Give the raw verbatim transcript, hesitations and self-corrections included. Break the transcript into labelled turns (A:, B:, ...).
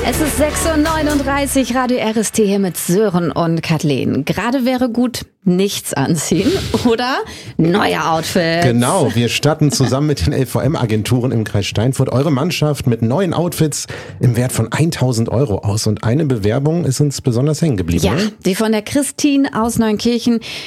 A: Es ist sechs Uhr neununddreißig, Radio R S T hier mit Sören und Kathleen. Gerade wäre gut, nichts anziehen oder neue Outfits.
B: Genau, wir starten zusammen mit den L V M-Agenturen im Kreis Steinfurt eure Mannschaft mit neuen Outfits im Wert von tausend Euro aus. Und eine Bewerbung ist uns besonders hängen geblieben.
A: Ja,
B: oder?
A: die von der Christine aus Neunkirchen.